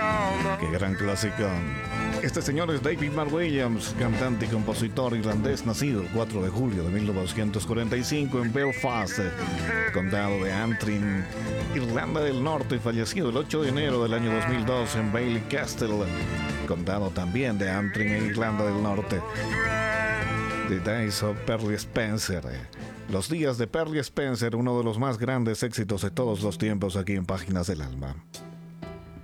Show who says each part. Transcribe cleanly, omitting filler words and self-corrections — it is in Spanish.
Speaker 1: Qué gran clásico. Este señor es David Mark Williams, cantante y compositor irlandés, nacido el 4 de julio de 1945 en Belfast, condado de Antrim, Irlanda del Norte, y fallecido el 8 de enero del año 2002 en Bailey Castle, condado también de Antrim, en Irlanda del Norte. The Days of Perry Spencer. Los días de Perry Spencer, uno de los más grandes éxitos de todos los tiempos aquí en Páginas del Alma.